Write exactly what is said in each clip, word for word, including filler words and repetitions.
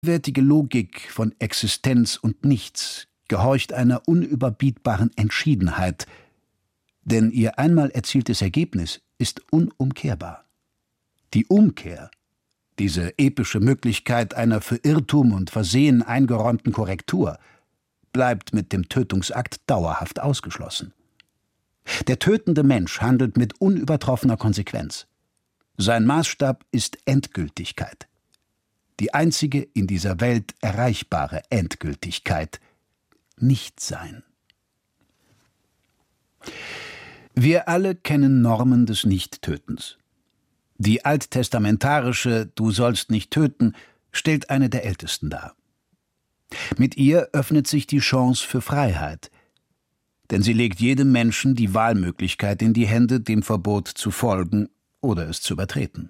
allgegenwärtige Logik von Existenz und Nichts gehorcht einer unüberbietbaren Entschiedenheit, denn ihr einmal erzieltes Ergebnis ist unumkehrbar. Die Umkehr, diese epische Möglichkeit einer für Irrtum und Versehen eingeräumten Korrektur, bleibt mit dem Tötungsakt dauerhaft ausgeschlossen. Der tötende Mensch handelt mit unübertroffener Konsequenz. Sein Maßstab ist Endgültigkeit. Die einzige in dieser Welt erreichbare Endgültigkeit, Nichtsein. Wir alle kennen Normen des Nichttötens. Die alttestamentarische »Du sollst nicht töten« stellt eine der ältesten dar. Mit ihr öffnet sich die Chance für Freiheit, denn sie legt jedem Menschen die Wahlmöglichkeit in die Hände, dem Verbot zu folgen oder es zu übertreten.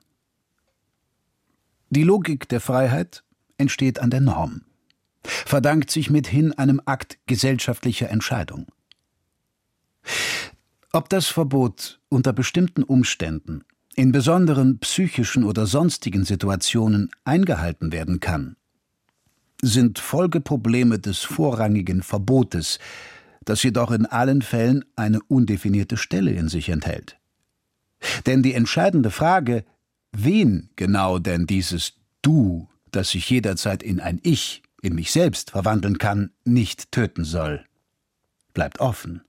Die Logik der Freiheit entsteht an der Norm, verdankt sich mithin einem Akt gesellschaftlicher Entscheidung. Ob das Verbot unter bestimmten Umständen, in besonderen psychischen oder sonstigen Situationen eingehalten werden kann, sind Folgeprobleme des vorrangigen Verbotes, das jedoch in allen Fällen eine undefinierte Stelle in sich enthält. Denn die entscheidende Frage, wen genau denn dieses Du, das sich jederzeit in ein Ich, in mich selbst verwandeln kann, nicht töten soll, bleibt offen.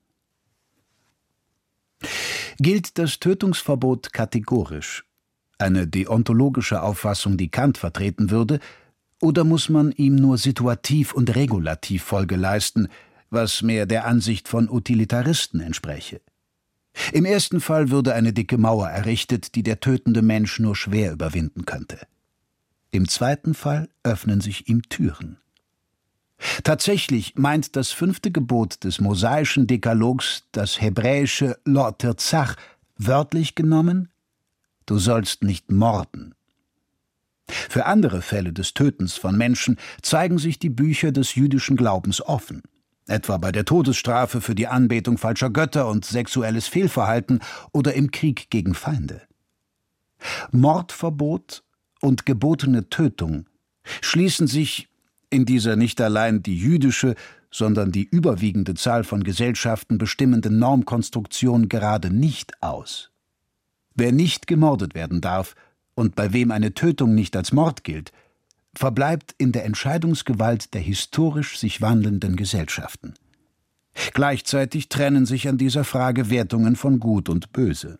Gilt das Tötungsverbot kategorisch, eine deontologische Auffassung, die Kant vertreten würde, oder muss man ihm nur situativ und regulativ Folge leisten, was mehr der Ansicht von Utilitaristen entspräche? Im ersten Fall würde eine dicke Mauer errichtet, die der tötende Mensch nur schwer überwinden könnte. Im zweiten Fall öffnen sich ihm Türen. Tatsächlich meint das fünfte Gebot des mosaischen Dekalogs das hebräische Lo tirzach, wörtlich genommen: Du sollst nicht morden. Für andere Fälle des Tötens von Menschen zeigen sich die Bücher des jüdischen Glaubens offen, etwa bei der Todesstrafe für die Anbetung falscher Götter und sexuelles Fehlverhalten oder im Krieg gegen Feinde. Mordverbot und gebotene Tötung schließen sich in dieser nicht allein die jüdische, sondern die überwiegende Zahl von Gesellschaften bestimmenden Normkonstruktion gerade nicht aus. Wer nicht gemordet werden darf und bei wem eine Tötung nicht als Mord gilt, verbleibt in der Entscheidungsgewalt der historisch sich wandelnden Gesellschaften. Gleichzeitig trennen sich an dieser Frage Wertungen von Gut und Böse.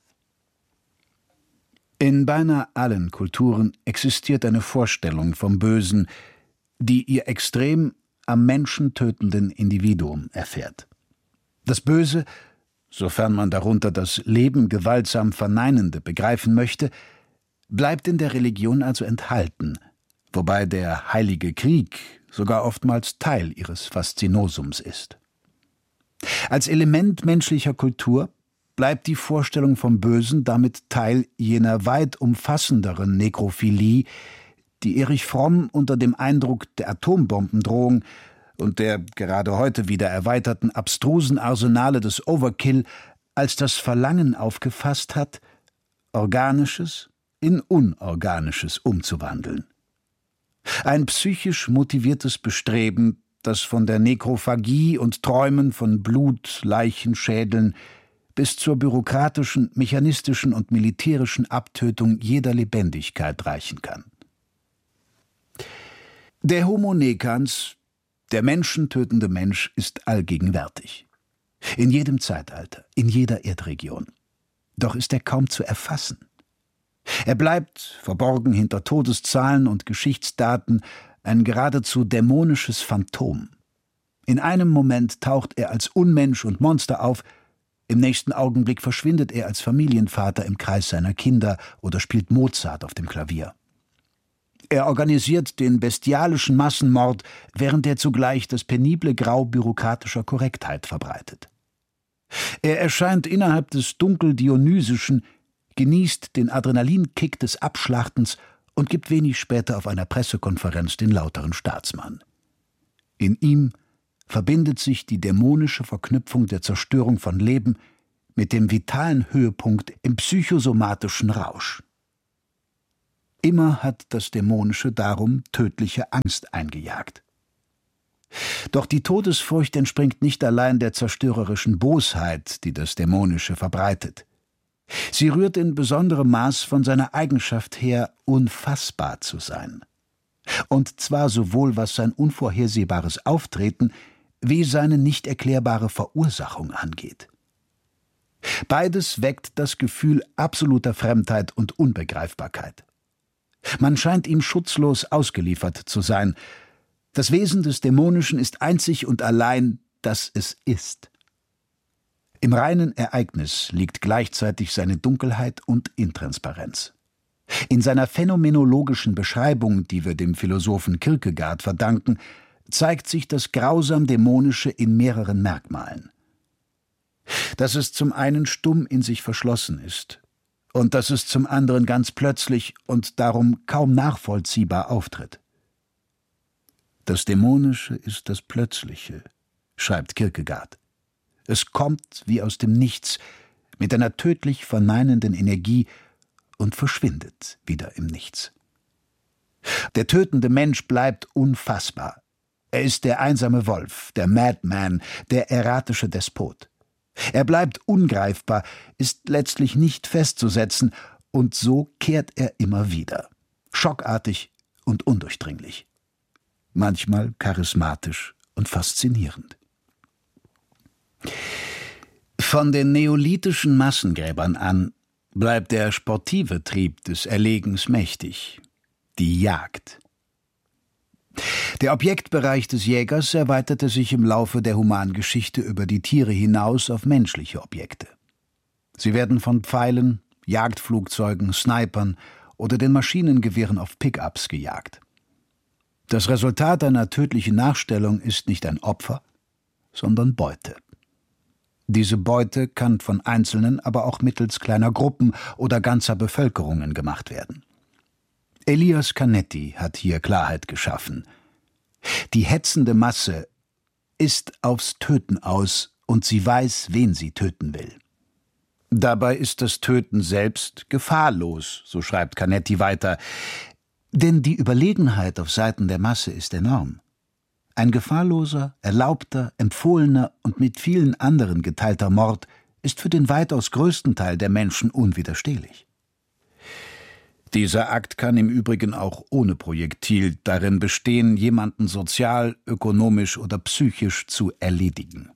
In beinahe allen Kulturen existiert eine Vorstellung vom Bösen, die ihr Extrem am menschentötenden Individuum erfährt. Das Böse, sofern man darunter das Leben gewaltsam Verneinende begreifen möchte, bleibt in der Religion also enthalten, wobei der Heilige Krieg sogar oftmals Teil ihres Faszinosums ist. Als Element menschlicher Kultur bleibt die Vorstellung vom Bösen damit Teil jener weit umfassenderen Nekrophilie, die Erich Fromm unter dem Eindruck der Atombombendrohung und der gerade heute wieder erweiterten abstrusen Arsenale des Overkill als das Verlangen aufgefasst hat, Organisches in Unorganisches umzuwandeln. Ein psychisch motiviertes Bestreben, das von der Nekrophagie und Träumen von Blut, Leichenschädeln bis zur bürokratischen, mechanistischen und militärischen Abtötung jeder Lebendigkeit reichen kann. Der Homo necans, der menschentötende Mensch, ist allgegenwärtig. In jedem Zeitalter, in jeder Erdregion. Doch ist er kaum zu erfassen. Er bleibt, verborgen hinter Todeszahlen und Geschichtsdaten, ein geradezu dämonisches Phantom. In einem Moment taucht er als Unmensch und Monster auf, im nächsten Augenblick verschwindet er als Familienvater im Kreis seiner Kinder oder spielt Mozart auf dem Klavier. Er organisiert den bestialischen Massenmord, während er zugleich das penible Grau bürokratischer Korrektheit verbreitet. Er erscheint innerhalb des dunkel-dionysischen, genießt den Adrenalinkick des Abschlachtens und gibt wenig später auf einer Pressekonferenz den lauteren Staatsmann. In ihm verbindet sich die dämonische Verknüpfung der Zerstörung von Leben mit dem vitalen Höhepunkt im psychosomatischen Rausch. Immer hat das Dämonische darum tödliche Angst eingejagt. Doch die Todesfurcht entspringt nicht allein der zerstörerischen Bosheit, die das Dämonische verbreitet. Sie rührt in besonderem Maß von seiner Eigenschaft her, unfassbar zu sein. Und zwar sowohl was sein unvorhersehbares Auftreten wie seine nicht erklärbare Verursachung angeht. Beides weckt das Gefühl absoluter Fremdheit und Unbegreifbarkeit. Man scheint ihm schutzlos ausgeliefert zu sein. Das Wesen des Dämonischen ist einzig und allein, dass es ist. Im reinen Ereignis liegt gleichzeitig seine Dunkelheit und Intransparenz. In seiner phänomenologischen Beschreibung, die wir dem Philosophen Kierkegaard verdanken, zeigt sich das grausam Dämonische in mehreren Merkmalen. Dass es zum einen stumm in sich verschlossen ist und dass es zum anderen ganz plötzlich und darum kaum nachvollziehbar auftritt. Das Dämonische ist das Plötzliche, schreibt Kierkegaard. Es kommt wie aus dem Nichts, mit einer tödlich verneinenden Energie und verschwindet wieder im Nichts. Der tötende Mensch bleibt unfassbar. Er ist der einsame Wolf, der Madman, der erratische Despot. Er bleibt ungreifbar, ist letztlich nicht festzusetzen, und so kehrt er immer wieder, schockartig und undurchdringlich. Manchmal charismatisch und faszinierend. Von den neolithischen Massengräbern an bleibt der sportive Trieb des Erlegens mächtig, die Jagd. Der Objektbereich des Jägers erweiterte sich im Laufe der Humangeschichte über die Tiere hinaus auf menschliche Objekte. Sie werden von Pfeilen, Jagdflugzeugen, Snipern oder den Maschinengewehren auf Pickups gejagt. Das Resultat einer tödlichen Nachstellung ist nicht ein Opfer, sondern Beute. Diese Beute kann von Einzelnen, aber auch mittels kleiner Gruppen oder ganzer Bevölkerungen gemacht werden. Elias Canetti hat hier Klarheit geschaffen. Die hetzende Masse ist aufs Töten aus und sie weiß, wen sie töten will. Dabei ist das Töten selbst gefahrlos, so schreibt Canetti weiter, denn die Überlegenheit auf Seiten der Masse ist enorm. Ein gefahrloser, erlaubter, empfohlener und mit vielen anderen geteilter Mord ist für den weitaus größten Teil der Menschen unwiderstehlich. Dieser Akt kann im Übrigen auch ohne Projektil darin bestehen, jemanden sozial, ökonomisch oder psychisch zu erledigen.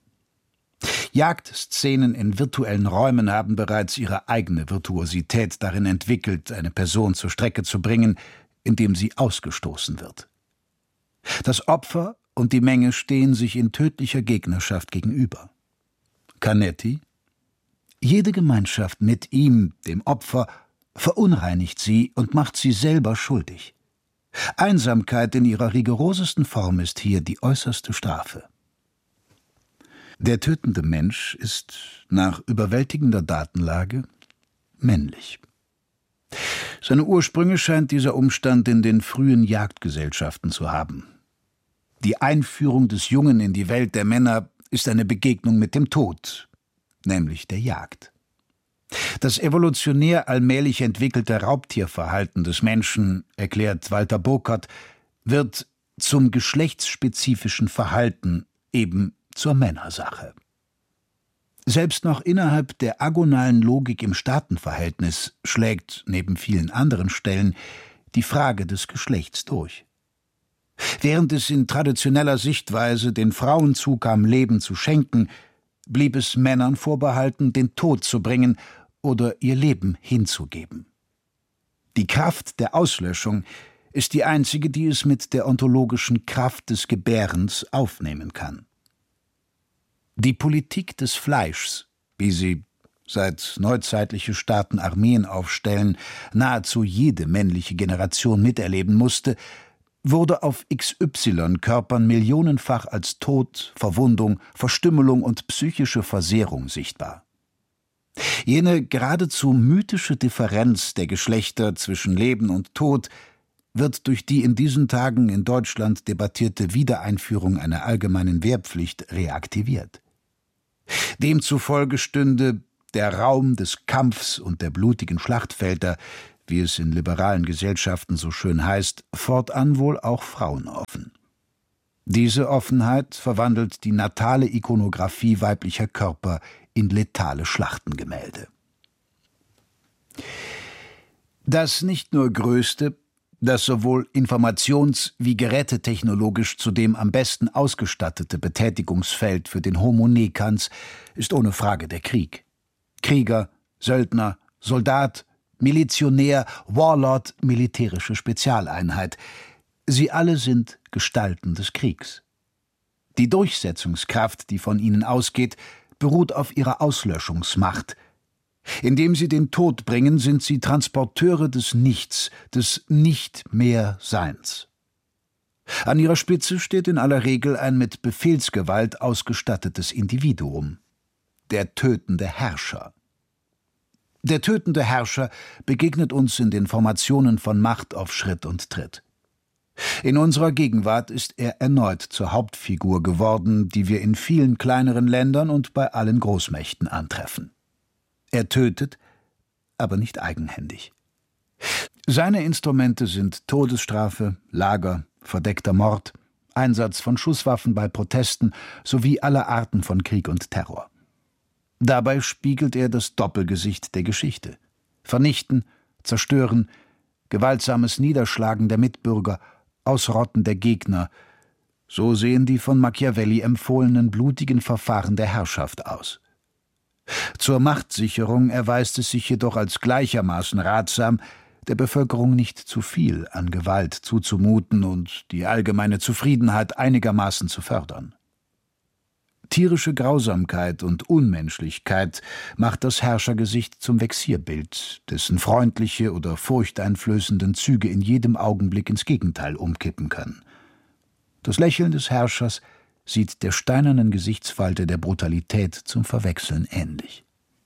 Jagdszenen in virtuellen Räumen haben bereits ihre eigene Virtuosität darin entwickelt, eine Person zur Strecke zu bringen, indem sie ausgestoßen wird. Das Opfer und die Menge stehen sich in tödlicher Gegnerschaft gegenüber. Canetti: Jede Gemeinschaft mit ihm, dem Opfer, verunreinigt sie und macht sie selber schuldig. Einsamkeit in ihrer rigorosesten Form ist hier die äußerste Strafe. Der tötende Mensch ist nach überwältigender Datenlage männlich. Seine Ursprünge scheint dieser Umstand in den frühen Jagdgesellschaften zu haben. Die Einführung des Jungen in die Welt der Männer ist eine Begegnung mit dem Tod, nämlich der Jagd. Das evolutionär allmählich entwickelte Raubtierverhalten des Menschen, erklärt Walter Burkert, wird zum geschlechtsspezifischen Verhalten, eben zur Männersache. Selbst noch innerhalb der agonalen Logik im Staatenverhältnis schlägt, neben vielen anderen Stellen, die Frage des Geschlechts durch. Während es in traditioneller Sichtweise den Frauen zukam, Leben zu schenken, blieb es Männern vorbehalten, den Tod zu bringen oder ihr Leben hinzugeben. Die Kraft der Auslöschung ist die einzige, die es mit der ontologischen Kraft des Gebärens aufnehmen kann. Die Politik des Fleischs, wie sie, seit neuzeitliche Staaten Armeen aufstellen, nahezu jede männliche Generation miterleben musste, wurde auf X Y-Körpern millionenfach als Tod, Verwundung, Verstümmelung und psychische Versehrung sichtbar. Jene geradezu mythische Differenz der Geschlechter zwischen Leben und Tod wird durch die in diesen Tagen in Deutschland debattierte Wiedereinführung einer allgemeinen Wehrpflicht reaktiviert. Demzufolge stünde der Raum des Kampfs und der blutigen Schlachtfelder wie es in liberalen Gesellschaften so schön heißt, fortan wohl auch frauenoffen. Diese Offenheit verwandelt die natale Ikonographie weiblicher Körper in letale Schlachtengemälde. Das nicht nur größte, das sowohl informations- wie gerätetechnologisch zudem am besten ausgestattete Betätigungsfeld für den Homo necans ist ohne Frage der Krieg. Krieger, Söldner, Soldat, Milizionär, Warlord, militärische Spezialeinheit. Sie alle sind Gestalten des Kriegs. Die Durchsetzungskraft, die von ihnen ausgeht, beruht auf ihrer Auslöschungsmacht. Indem sie den Tod bringen, sind sie Transporteure des Nichts, des Nicht-mehr-Seins. An ihrer Spitze steht in aller Regel ein mit Befehlsgewalt ausgestattetes Individuum, der tötende Herrscher. Der tötende Herrscher begegnet uns in den Formationen von Macht auf Schritt und Tritt. In unserer Gegenwart ist er erneut zur Hauptfigur geworden, die wir in vielen kleineren Ländern und bei allen Großmächten antreffen. Er tötet, aber nicht eigenhändig. Seine Instrumente sind Todesstrafe, Lager, verdeckter Mord, Einsatz von Schusswaffen bei Protesten sowie alle Arten von Krieg und Terror. Dabei spiegelt er das Doppelgesicht der Geschichte: Vernichten, Zerstören, gewaltsames Niederschlagen der Mitbürger, Ausrotten der Gegner. So sehen die von Machiavelli empfohlenen blutigen Verfahren der Herrschaft aus. Zur Machtsicherung erweist es sich jedoch als gleichermaßen ratsam, der Bevölkerung nicht zu viel an Gewalt zuzumuten und die allgemeine Zufriedenheit einigermaßen zu fördern. Tierische Grausamkeit und Unmenschlichkeit macht das Herrschergesicht zum Vexierbild, dessen freundliche oder furchteinflößenden Züge in jedem Augenblick ins Gegenteil umkippen können. Das Lächeln des Herrschers sieht der steinernen Gesichtsfalte der Brutalität zum Verwechseln ähnlich.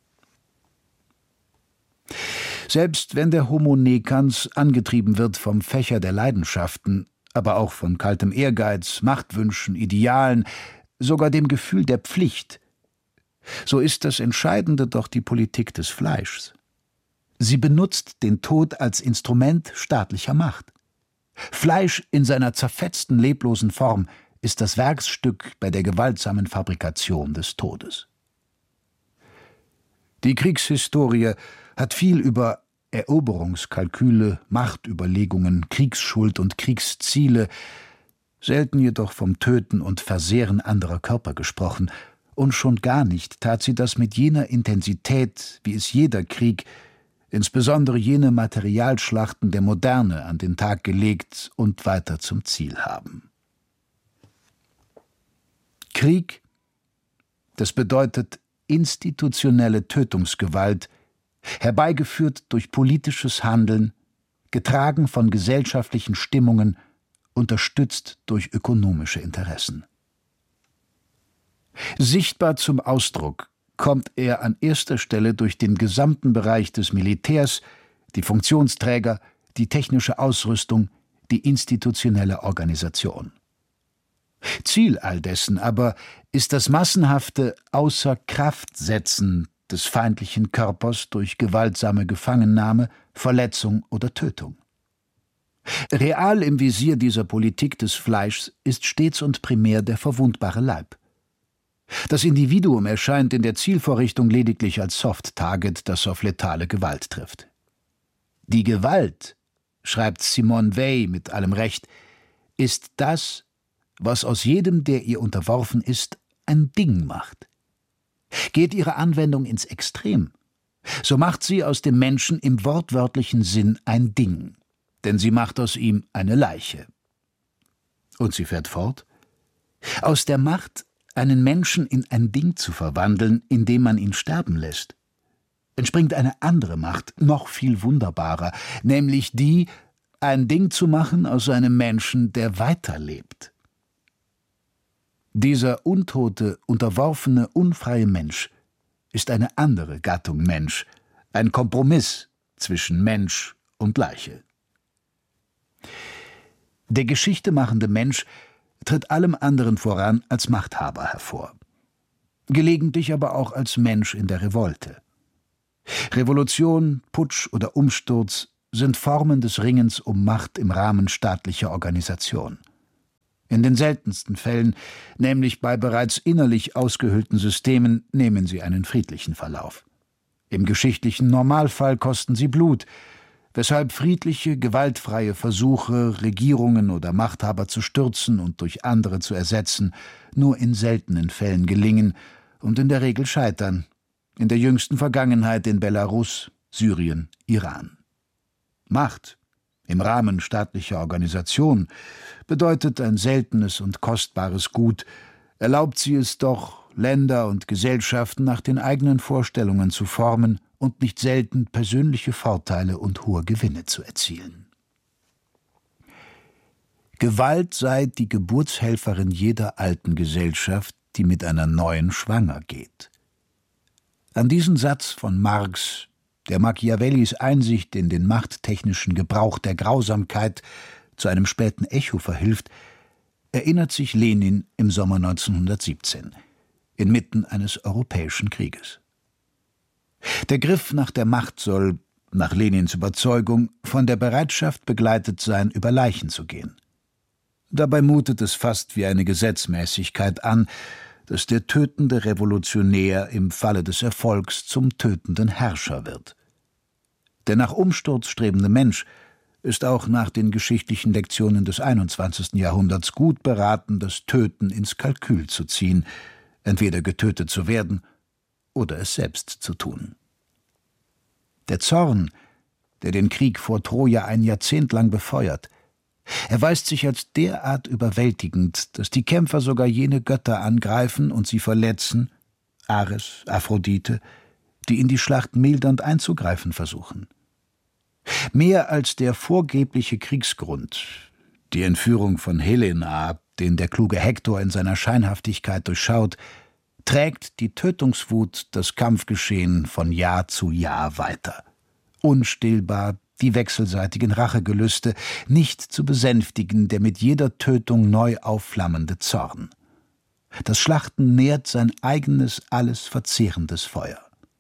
Selbst wenn der Homo necans angetrieben wird vom Fächer der Leidenschaften, aber auch von kaltem Ehrgeiz, Machtwünschen, Idealen, sogar dem Gefühl der Pflicht, so ist das Entscheidende doch die Politik des Fleischs. Sie benutzt den Tod als Instrument staatlicher Macht. Fleisch in seiner zerfetzten, leblosen Form ist das Werkstück bei der gewaltsamen Fabrikation des Todes. Die Kriegshistorie hat viel über Eroberungskalküle, Machtüberlegungen, Kriegsschuld und Kriegsziele, selten jedoch vom Töten und Versehren anderer Körper gesprochen, und schon gar nicht tat sie das mit jener Intensität, wie es jeder Krieg, insbesondere jene Materialschlachten der Moderne, an den Tag gelegt und weiter zum Ziel haben. Krieg, das bedeutet institutionelle Tötungsgewalt, herbeigeführt durch politisches Handeln, getragen von gesellschaftlichen Stimmungen, unterstützt durch ökonomische Interessen. Sichtbar zum Ausdruck kommt er an erster Stelle durch den gesamten Bereich des Militärs, die Funktionsträger, die technische Ausrüstung, die institutionelle Organisation. Ziel all dessen aber ist das massenhafte Außer-Kraft-Setzen des feindlichen Körpers durch gewaltsame Gefangennahme, Verletzung oder Tötung. Real im Visier dieser Politik des Fleischs ist stets und primär der verwundbare Leib. Das Individuum erscheint in der Zielvorrichtung lediglich als Soft-Target, das auf letale Gewalt trifft. Die Gewalt, schreibt Simone Weil mit allem Recht, ist das, was aus jedem, der ihr unterworfen ist, ein Ding macht. Geht ihre Anwendung ins Extrem, so macht sie aus dem Menschen im wortwörtlichen Sinn ein Ding, denn sie macht aus ihm eine Leiche. Und sie fährt fort: Aus der Macht, einen Menschen in ein Ding zu verwandeln, indem man ihn sterben lässt, entspringt eine andere Macht, noch viel wunderbarer, nämlich die, ein Ding zu machen aus einem Menschen, der weiterlebt. Dieser untote, unterworfene, unfreie Mensch ist eine andere Gattung Mensch, ein Kompromiss zwischen Mensch und Leiche. Der geschichtemachende Mensch tritt allem anderen voran als Machthaber hervor. Gelegentlich aber auch als Mensch in der Revolte. Revolution, Putsch oder Umsturz sind Formen des Ringens um Macht im Rahmen staatlicher Organisation. In den seltensten Fällen, nämlich bei bereits innerlich ausgehöhlten Systemen, nehmen sie einen friedlichen Verlauf. Im geschichtlichen Normalfall kosten sie Blut, weshalb friedliche, gewaltfreie Versuche, Regierungen oder Machthaber zu stürzen und durch andere zu ersetzen, nur in seltenen Fällen gelingen und in der Regel scheitern, in der jüngsten Vergangenheit in Belarus, Syrien, Iran. Macht im Rahmen staatlicher Organisation bedeutet ein seltenes und kostbares Gut, erlaubt sie es doch, Länder und Gesellschaften nach den eigenen Vorstellungen zu formen und nicht selten persönliche Vorteile und hohe Gewinne zu erzielen. Gewalt sei die Geburtshelferin jeder alten Gesellschaft, die mit einer neuen schwanger geht. An diesen Satz von Marx, der Machiavellis Einsicht in den machttechnischen Gebrauch der Grausamkeit zu einem späten Echo verhilft, erinnert sich Lenin im Sommer neunzehnhundertsiebzehn, inmitten eines europäischen Krieges. Der Griff nach der Macht soll, nach Lenins Überzeugung, von der Bereitschaft begleitet sein, über Leichen zu gehen. Dabei mutet es fast wie eine Gesetzmäßigkeit an, dass der tötende Revolutionär im Falle des Erfolgs zum tötenden Herrscher wird. Der nach Umsturz strebende Mensch ist auch nach den geschichtlichen Lektionen des einundzwanzigsten Jahrhunderts gut beraten, das Töten ins Kalkül zu ziehen, entweder getötet zu werden oder es selbst zu tun. Der Zorn, der den Krieg vor Troja ein Jahrzehnt lang befeuert, erweist sich als derart überwältigend, dass die Kämpfer sogar jene Götter angreifen und sie verletzen, Ares, Aphrodite, die in die Schlacht mildernd einzugreifen versuchen. Mehr als der vorgebliche Kriegsgrund, die Entführung von Helena, den der kluge Hektor in seiner Scheinhaftigkeit durchschaut, trägt die Tötungswut das Kampfgeschehen von Jahr zu Jahr weiter. Unstillbar die wechselseitigen Rachegelüste, nicht zu besänftigen der mit jeder Tötung neu aufflammende Zorn. Das Schlachten nährt sein eigenes, alles verzehrendes Feuer.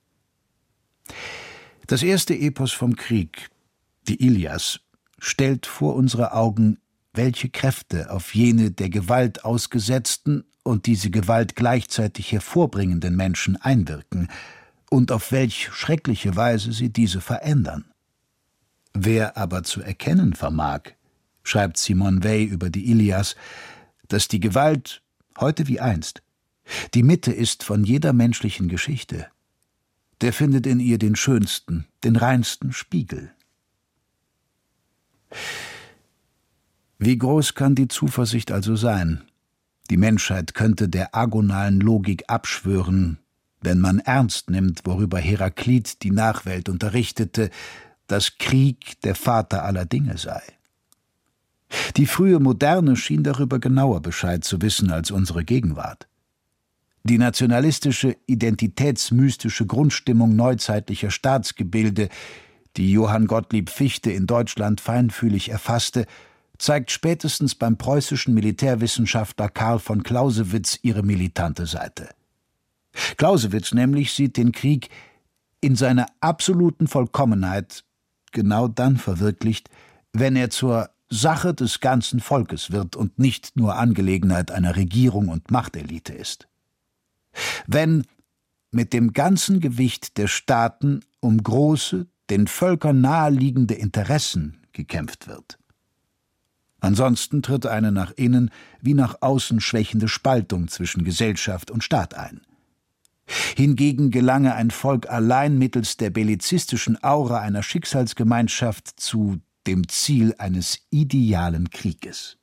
Das erste Epos vom Krieg, die Ilias, stellt vor unsere Augen, welche Kräfte auf jene der Gewalt ausgesetzten und diese Gewalt gleichzeitig hervorbringenden Menschen einwirken und auf welch schreckliche Weise sie diese verändern. Wer aber zu erkennen vermag, schreibt Simone Weil über die Ilias, dass die Gewalt, heute wie einst, die Mitte ist von jeder menschlichen Geschichte, der findet in ihr den schönsten, den reinsten Spiegel. Wie groß kann die Zuversicht also sein? Die Menschheit könnte der agonalen Logik abschwören, wenn man ernst nimmt, worüber Heraklit die Nachwelt unterrichtete, dass Krieg der Vater aller Dinge sei. Die frühe Moderne schien darüber genauer Bescheid zu wissen als unsere Gegenwart. Die nationalistische, identitätsmystische Grundstimmung neuzeitlicher Staatsgebilde, die Johann Gottlieb Fichte in Deutschland feinfühlig erfasste, zeigt spätestens beim preußischen Militärwissenschaftler Karl von Clausewitz ihre militante Seite. Clausewitz nämlich sieht den Krieg in seiner absoluten Vollkommenheit genau dann verwirklicht, wenn er zur Sache des ganzen Volkes wird und nicht nur Angelegenheit einer Regierung und Machtelite ist. Wenn mit dem ganzen Gewicht der Staaten um große, den Völkern naheliegende Interessen gekämpft wird. Ansonsten tritt eine nach innen wie nach außen schwächende Spaltung zwischen Gesellschaft und Staat ein. Hingegen gelange ein Volk allein mittels der bellizistischen Aura einer Schicksalsgemeinschaft zu dem Ziel eines idealen Krieges.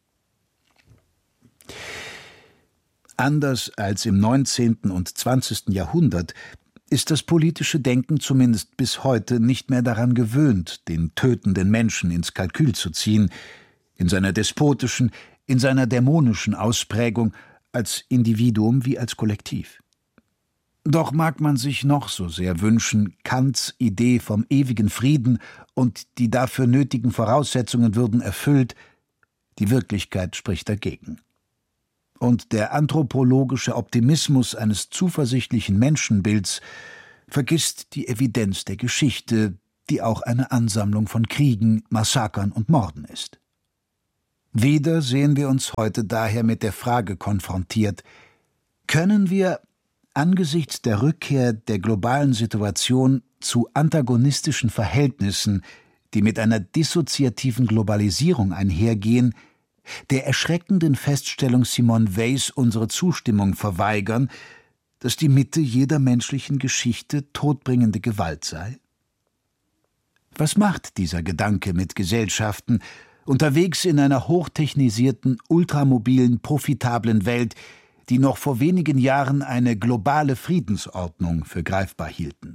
Anders als im neunzehnten und zwanzigsten Jahrhundert ist das politische Denken zumindest bis heute nicht mehr daran gewöhnt, den tötenden Menschen ins Kalkül zu ziehen, in seiner despotischen, in seiner dämonischen Ausprägung, als Individuum wie als Kollektiv. Doch mag man sich noch so sehr wünschen, Kants Idee vom ewigen Frieden und die dafür nötigen Voraussetzungen würden erfüllt, die Wirklichkeit spricht dagegen. Und der anthropologische Optimismus eines zuversichtlichen Menschenbilds vergisst die Evidenz der Geschichte, die auch eine Ansammlung von Kriegen, Massakern und Morden ist. Wieder sehen wir uns heute daher mit der Frage konfrontiert: Können wir angesichts der Rückkehr der globalen Situation zu antagonistischen Verhältnissen, die mit einer dissoziativen Globalisierung einhergehen, der erschreckenden Feststellung Simone Weils unsere Zustimmung verweigern, dass die Mitte jeder menschlichen Geschichte todbringende Gewalt sei? Was macht dieser Gedanke mit Gesellschaften, unterwegs in einer hochtechnisierten, ultramobilen, profitablen Welt, die noch vor wenigen Jahren eine globale Friedensordnung für greifbar hielten?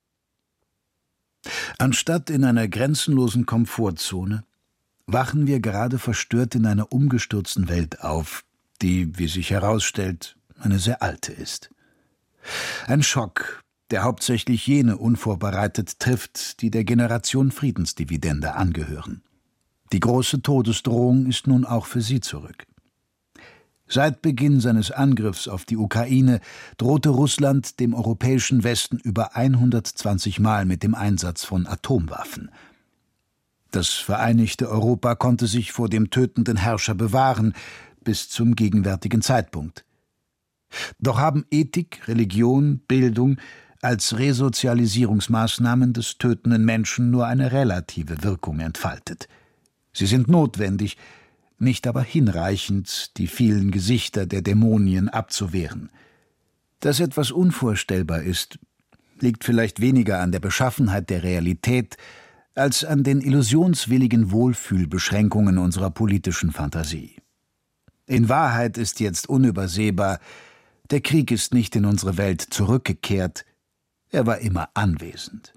Anstatt in einer grenzenlosen Komfortzone wachen wir gerade verstört in einer umgestürzten Welt auf, die, wie sich herausstellt, eine sehr alte ist. Ein Schock, der hauptsächlich jene unvorbereitet trifft, die der Generation Friedensdividende angehören. Die große Todesdrohung ist nun auch für sie zurück. Seit Beginn seines Angriffs auf die Ukraine drohte Russland dem europäischen Westen über hundertzwanzig Mal mit dem Einsatz von Atomwaffen. Das vereinigte Europa konnte sich vor dem tötenden Herrscher bewahren, bis zum gegenwärtigen Zeitpunkt. Doch haben Ethik, Religion, Bildung als Resozialisierungsmaßnahmen des tötenden Menschen nur eine relative Wirkung entfaltet. Sie sind notwendig, nicht aber hinreichend, die vielen Gesichter der Dämonien abzuwehren. Dass etwas unvorstellbar ist, liegt vielleicht weniger an der Beschaffenheit der Realität, als an den illusionswilligen Wohlfühlbeschränkungen unserer politischen Fantasie. In Wahrheit ist jetzt unübersehbar: Der Krieg ist nicht in unsere Welt zurückgekehrt, er war immer anwesend.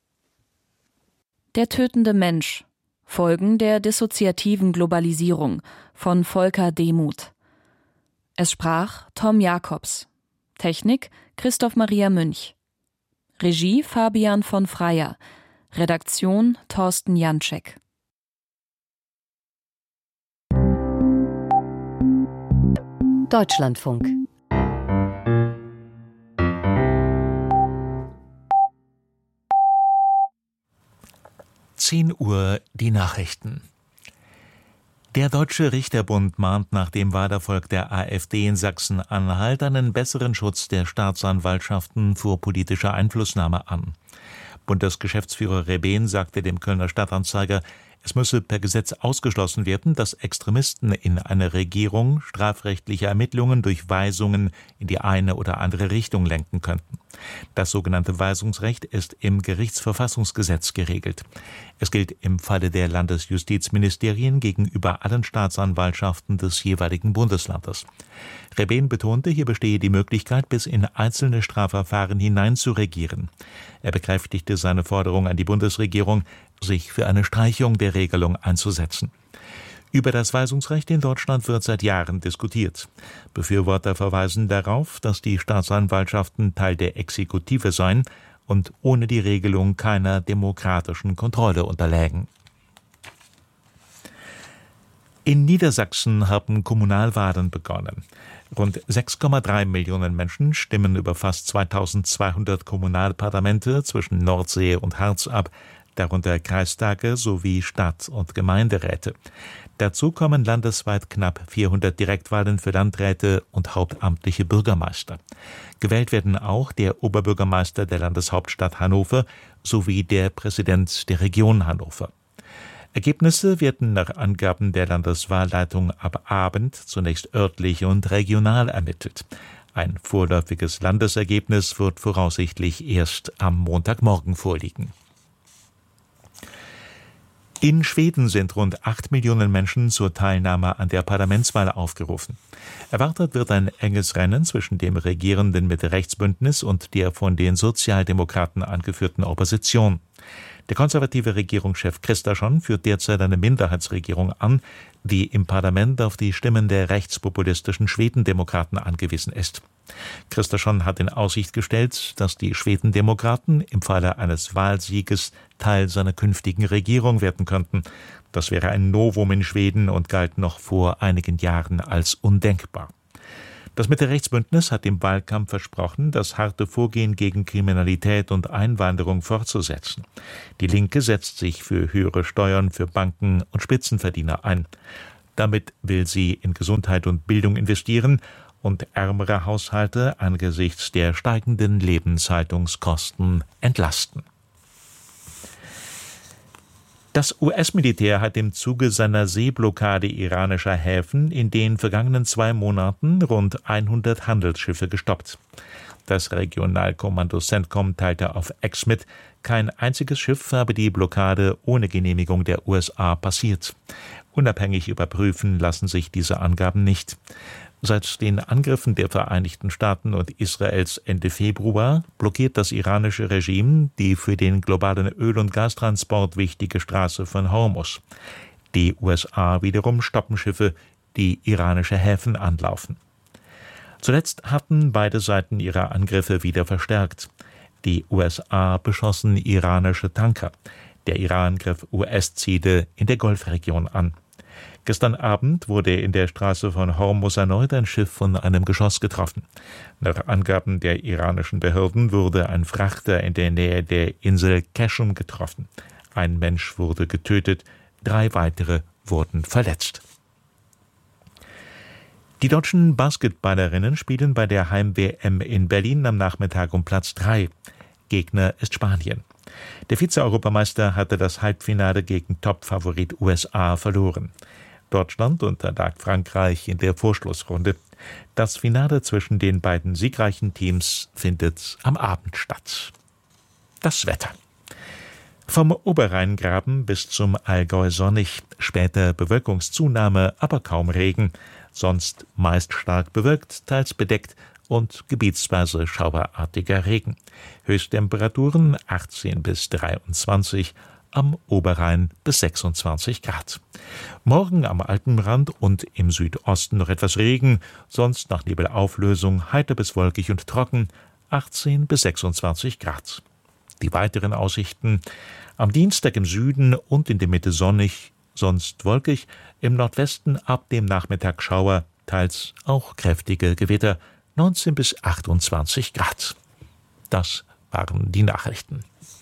Der tötende Mensch. Folgen der dissoziativen Globalisierung von Volker Demuth. Es sprach Tom Jakobs. Technik Christoph Maria Münch. Regie Fabian von Freyer. Redaktion Thorsten Janczek. Deutschlandfunk. zehn Uhr die Nachrichten. Der Deutsche Richterbund mahnt nach dem Wahlerfolg der AfD in Sachsen-Anhalt einen besseren Schutz der Staatsanwaltschaften vor politischer Einflussnahme an. Bundesgeschäftsführer Rebehn sagte dem Kölner Stadtanzeiger, es müsse per Gesetz ausgeschlossen werden, dass Extremisten in einer Regierung strafrechtliche Ermittlungen durch Weisungen in die eine oder andere Richtung lenken könnten. Das sogenannte Weisungsrecht ist im Gerichtsverfassungsgesetz geregelt. Es gilt im Falle der Landesjustizministerien gegenüber allen Staatsanwaltschaften des jeweiligen Bundeslandes. Rebehn betonte, hier bestehe die Möglichkeit, bis in einzelne Strafverfahren hinein zu regieren. Er bekräftigte seine Forderung an die Bundesregierung, sich für eine Streichung der Regelung einzusetzen. Über das Weisungsrecht in Deutschland wird seit Jahren diskutiert. Befürworter verweisen darauf, dass die Staatsanwaltschaften Teil der Exekutive seien und ohne die Regelung keiner demokratischen Kontrolle unterlägen. In Niedersachsen haben Kommunalwahlen begonnen. Rund sechs Komma drei Millionen Menschen stimmen über fast zweitausendzweihundert Kommunalparlamente zwischen Nordsee und Harz ab, darunter Kreistage sowie Stadt- und Gemeinderäte. Dazu kommen landesweit knapp vierhundert Direktwahlen für Landräte und hauptamtliche Bürgermeister. Gewählt werden auch der Oberbürgermeister der Landeshauptstadt Hannover sowie der Präsident der Region Hannover. Ergebnisse werden nach Angaben der Landeswahlleitung ab Abend zunächst örtlich und regional ermittelt. Ein vorläufiges Landesergebnis wird voraussichtlich erst am Montagmorgen vorliegen. In Schweden sind rund acht Millionen Menschen zur Teilnahme an der Parlamentswahl aufgerufen. Erwartet wird ein enges Rennen zwischen dem regierenden Mitte-Rechts-Bündnis und der von den Sozialdemokraten angeführten Opposition. Der konservative Regierungschef Kristersson führt derzeit eine Minderheitsregierung an, die im Parlament auf die Stimmen der rechtspopulistischen Schwedendemokraten angewiesen ist. Kristersson hat in Aussicht gestellt, dass die Schwedendemokraten im Falle eines Wahlsieges Teil seiner künftigen Regierung werden könnten. Das wäre ein Novum in Schweden und galt noch vor einigen Jahren als undenkbar. Das Mitte-Rechts-Bündnis hat im Wahlkampf versprochen, das harte Vorgehen gegen Kriminalität und Einwanderung fortzusetzen. Die Linke setzt sich für höhere Steuern für Banken und Spitzenverdiener ein. Damit will sie in Gesundheit und Bildung investieren und ärmere Haushalte angesichts der steigenden Lebenshaltungskosten entlasten. Das U S-Militär hat im Zuge seiner Seeblockade iranischer Häfen in den vergangenen zwei Monaten rund hundert Handelsschiffe gestoppt. Das Regionalkommando CENTCOM teilte auf X mit, kein einziges Schiff habe die Blockade ohne Genehmigung der U S A passiert. Unabhängig überprüfen lassen sich diese Angaben nicht. Seit den Angriffen der Vereinigten Staaten und Israels Ende Februar blockiert das iranische Regime die für den globalen Öl- und Gastransport wichtige Straße von Hormuz. Die U S A wiederum stoppen Schiffe, die iranische Häfen anlaufen. Zuletzt hatten beide Seiten ihre Angriffe wieder verstärkt. Die U S A beschossen iranische Tanker. Der Iran griff U S-Ziele in der Golfregion an. Gestern Abend wurde in der Straße von Hormuz erneut ein Schiff von einem Geschoss getroffen. Nach Angaben der iranischen Behörden wurde ein Frachter in der Nähe der Insel Qeshm getroffen. Ein Mensch wurde getötet, drei weitere wurden verletzt. Die deutschen Basketballerinnen spielen bei der Heim-W M in Berlin am Nachmittag um Platz drei. Gegner ist Spanien. Der Vize-Europameister hatte das Halbfinale gegen Topfavorit U S A verloren. Deutschland unterlag Frankreich in der Vorschlussrunde. Das Finale zwischen den beiden siegreichen Teams findet am Abend statt. Das Wetter. Vom Oberrheingraben bis zum Allgäu sonnig, später Bewölkungszunahme, aber kaum Regen. Sonst meist stark bewölkt, teils bedeckt und gebietsweise schauerartiger Regen. Höchsttemperaturen achtzehn bis dreiundzwanzig, am Oberrhein bis sechsundzwanzig Grad. Morgen am Alpenrand und im Südosten noch etwas Regen, sonst nach Nebelauflösung heiter bis wolkig und trocken, achtzehn bis sechsundzwanzig Grad. Die weiteren Aussichten: am Dienstag im Süden und in der Mitte sonnig, sonst wolkig, im Nordwesten ab dem Nachmittag Schauer, teils auch kräftige Gewitter, neunzehn bis achtundzwanzig Grad. Das waren die Nachrichten.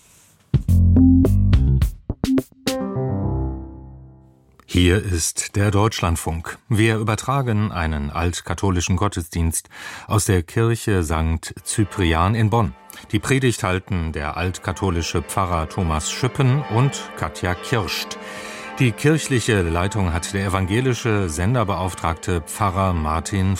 Hier ist der Deutschlandfunk. Wir übertragen einen altkatholischen Gottesdienst aus der Kirche Sankt Cyprian in Bonn. Die Predigt halten der altkatholische Pfarrer Thomas Schüppen und Katja Kirscht. Die kirchliche Leitung hat der evangelische Senderbeauftragte Pfarrer Martin